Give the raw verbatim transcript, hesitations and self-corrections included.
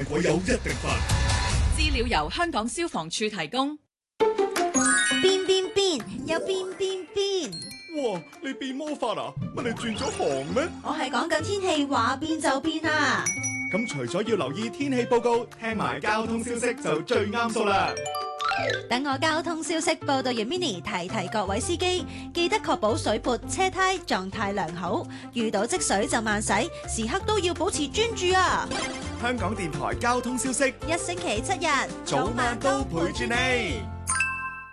會有一定法。 資料由香港消防處提供。 變變變，有變變變。 哇！你變魔法啊？乜你轉咗行咩？ 我係講緊天氣，話變就變啊！ 咁除咗要留意天氣報告，聽埋交通消息就最啱數啦。 等我交通消息報道完 Mini 提提各位司機，記得確保水撥、車胎狀態良好，遇到積水就慢駛，時刻都要保持專注啊！ 香港電台交通消息， 一星期七日， 早晚都陪住你。